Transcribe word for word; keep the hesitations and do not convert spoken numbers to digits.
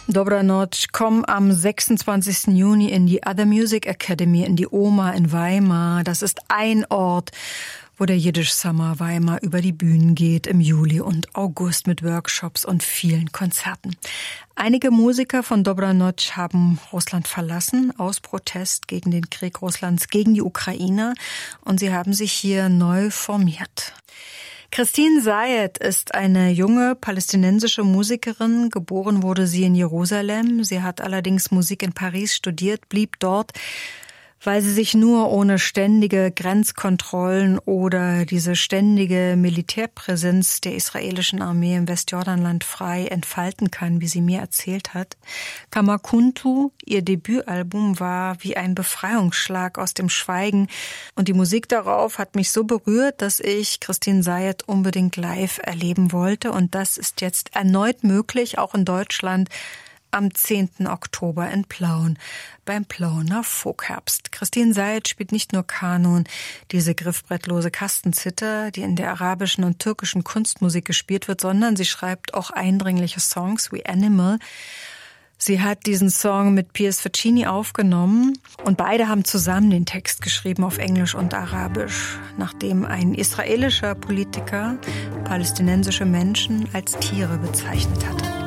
Dobra Noc, komm am sechsundzwanzigsten Juni in die Other Music Academy, in die OMA in Weimar. Das ist ein Ort, wo der Jiddisch Summer Weimar über die Bühnen geht im Juli und August mit Workshops und vielen Konzerten. Einige Musiker von Dobra Noc haben Russland verlassen aus Protest gegen den Krieg Russlands gegen die Ukraine und sie haben sich hier neu formiert. Christine Zayed ist eine junge palästinensische Musikerin. Geboren wurde sie in Jerusalem. Sie hat allerdings Musik in Paris studiert, blieb dort, weil sie sich nur ohne ständige Grenzkontrollen oder diese ständige Militärpräsenz der israelischen Armee im Westjordanland frei entfalten kann, wie sie mir erzählt hat. Kamakuntu, ihr Debütalbum, war wie ein Befreiungsschlag aus dem Schweigen und die Musik darauf hat mich so berührt, dass ich Christine Zayed unbedingt live erleben wollte und das ist jetzt erneut möglich, auch in Deutschland, am zehnten Oktober in Plauen, beim Plauener Folkherbst. Christine Zayed spielt nicht nur Kanun, diese griffbrettlose Kastenzither, die in der arabischen und türkischen Kunstmusik gespielt wird, sondern sie schreibt auch eindringliche Songs wie Animal. Sie hat diesen Song mit Piers Faccini aufgenommen und beide haben zusammen den Text geschrieben auf Englisch und Arabisch, nachdem ein israelischer Politiker palästinensische Menschen als Tiere bezeichnet hatte.